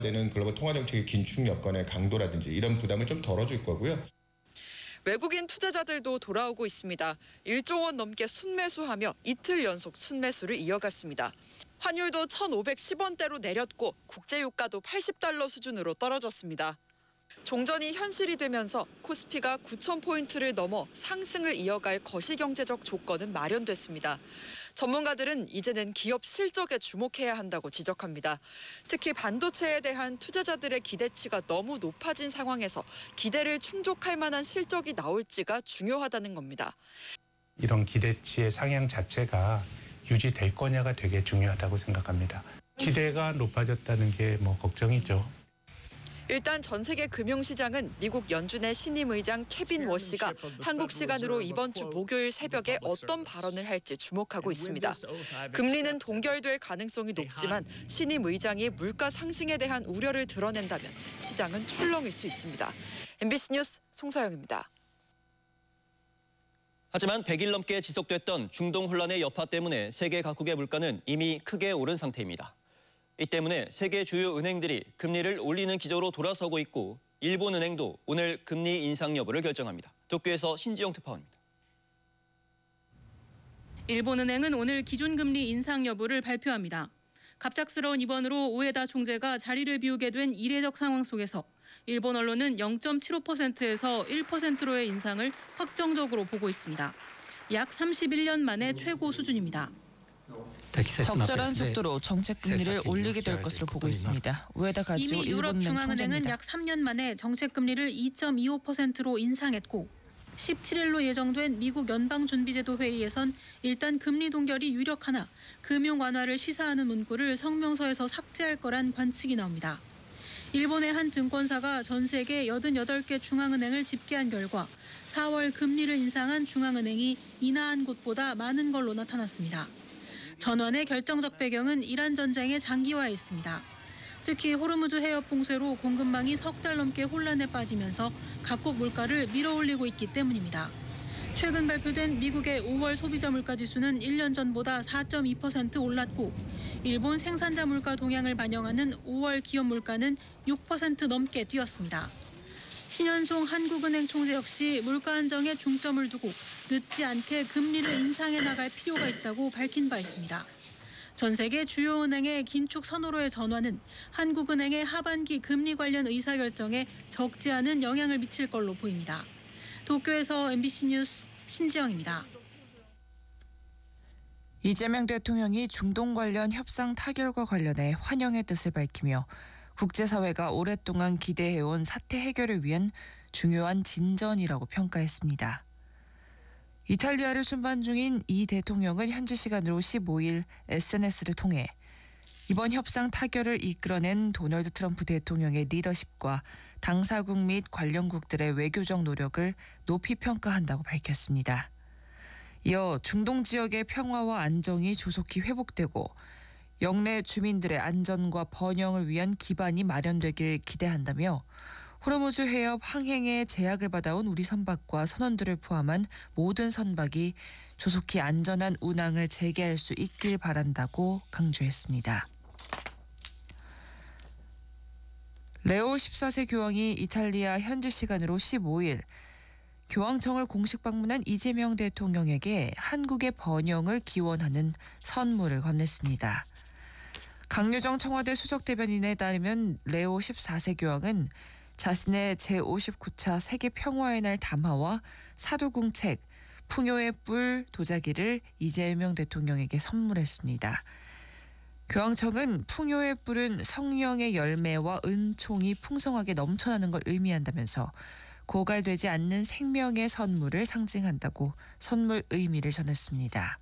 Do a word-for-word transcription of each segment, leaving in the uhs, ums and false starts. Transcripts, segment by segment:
되는 글로벌 통화 정책의 긴축 여건의 강도라든지 이런 부담을 좀 덜어줄 거고요. 외국인 투자자들도 돌아오고 있습니다. 일조 원 넘게 순매수하며 이틀 연속 순매수를 이어갔습니다. 환율도 천오백십 원대로 내렸고 국제유가도 팔십 달러 수준으로 떨어졌습니다. 종전이 현실이 되면서 코스피가 구천 포인트를 넘어 상승을 이어갈 거시경제적 조건은 마련됐습니다. 전문가들은 이제는 기업 실적에 주목해야 한다고 지적합니다. 특히 반도체에 대한 투자자들의 기대치가 너무 높아진 상황에서 기대를 충족할 만한 실적이 나올지가 중요하다는 겁니다. 이런 기대치의 상향 자체가 유지될 거냐가 되게 중요하다고 생각합니다. 기대가 높아졌다는 게 뭐 걱정이죠. 일단 전 세계 금융시장은 미국 연준의 신임 의장 케빈 워시가 한국 시간으로 이번 주 목요일 새벽에 어떤 발언을 할지 주목하고 있습니다. 금리는 동결될 가능성이 높지만 신임 의장이 물가 상승에 대한 우려를 드러낸다면 시장은 출렁일 수 있습니다. 엠비씨 뉴스 송서영입니다. 하지만 백 일 넘게 지속됐던 중동 혼란의 여파 때문에 세계 각국의 물가는 이미 크게 오른 상태입니다. 이 때문에 세계 주요 은행들이 금리를 올리는 기조로 돌아서고 있고 일본은행도 오늘 금리 인상 여부를 결정합니다. 도쿄에서 신지영 특파원입니다. 일본은행은 오늘 기준금리 인상 여부를 발표합니다. 갑작스러운 입원으로 우에다 총재가 자리를 비우게 된 이례적 상황 속에서 일본 언론은 영 점 칠오 퍼센트에서 일 퍼센트로의 인상을 확정적으로 보고 있습니다. 약 삼십일 년 만의 최고 수준입니다. 적절한 속도로 정책 금리를 올리게 될 것으로 보고 있습니다. 우에다 가지오 이미 유럽 일본은행 중앙은행은 총재입니다. 약 삼 년 만에 정책 금리를 이 점 이오 퍼센트로 인상했고 십칠 일로 예정된 미국 연방준비제도 회의에선 일단 금리 동결이 유력하나 금융 완화를 시사하는 문구를 성명서에서 삭제할 거란 관측이 나옵니다. 일본의 한 증권사가 전 세계 여든여덟 개 중앙은행을 집계한 결과 사월 금리를 인상한 중앙은행이 인하한 곳보다 많은 걸로 나타났습니다. 전환의 결정적 배경은 이란 전쟁의 장기화에 있습니다. 특히 호르무즈 해협 봉쇄로 공급망이 석 달 넘게 혼란에 빠지면서 각국 물가를 밀어올리고 있기 때문입니다. 최근 발표된 미국의 오월 소비자 물가 지수는 일 년 전보다 사 점 이 퍼센트 올랐고 일본 생산자 물가 동향을 반영하는 오월 기업 물가는 육 퍼센트 넘게 뛰었습니다. 신현송 한국은행 총재 역시 물가 안정에 중점을 두고 늦지 않게 금리를 인상해 나갈 필요가 있다고 밝힌 바 있습니다. 전 세계 주요 은행의 긴축 선호로의 전환은 한국은행의 하반기 금리 관련 의사결정에 적지 않은 영향을 미칠 걸로 보입니다. 도쿄에서 엠비씨 뉴스 신지영입니다. 이재명 대통령이 중동 관련 협상 타결과 관련해 환영의 뜻을 밝히며 국제사회가 오랫동안 기대해온 사태 해결을 위한 중요한 진전이라고 평가했습니다. 이탈리아를 순방 중인 이 대통령은 현지 시간으로 십오 일 에스엔에스를 통해 이번 협상 타결을 이끌어낸 도널드 트럼프 대통령의 리더십과 당사국 및 관련국들의 외교적 노력을 높이 평가한다고 밝혔습니다. 이어 중동 지역의 평화와 안정이 조속히 회복되고 영내 주민들의 안전과 번영을 위한 기반이 마련되길 기대한다며 호르무즈 해협 항행에 제약을 받아온 우리 선박과 선원들을 포함한 모든 선박이 조속히 안전한 운항을 재개할 수 있길 바란다고 강조했습니다. 레오 십사 세 교황이 이탈리아 현지 시간으로 십오 일 교황청을 공식 방문한 이재명 대통령에게 한국의 번영을 기원하는 선물을 건넸습니다. 강유정 청와대 수석대변인에 따르면 레오 십사 세 교황은 자신의 제오십구 차 세계 평화의 날 담화와 사도궁책 풍요의 뿔 도자기를 이재명 대통령에게 선물했습니다. 교황청은 풍요의 뿔은 성령의 열매와 은총이 풍성하게 넘쳐나는 걸 의미한다면서 고갈되지 않는 생명의 선물을 상징한다고 선물 의미를 전했습니다.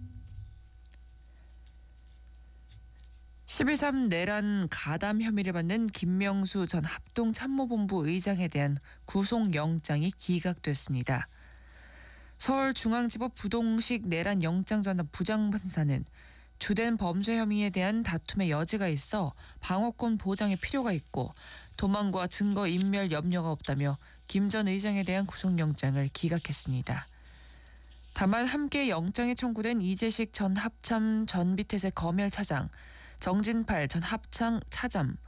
십일 삼 내란 가담 혐의를 받는 김명수 전 합동참모본부 의장에 대한 구속영장이 기각됐습니다. 서울중앙지법 부동식 내란 영장 전담 부장판사는 주된 범죄 혐의에 대한 다툼의 여지가 있어 방어권 보장의 필요가 있고 도망과 증거 인멸 염려가 없다며 김 전 의장에 대한 구속영장을 기각했습니다. 다만 함께 영장에 청구된 이재식 전 합참 전비태세 검열차장, 정진팔 전 합참 차장,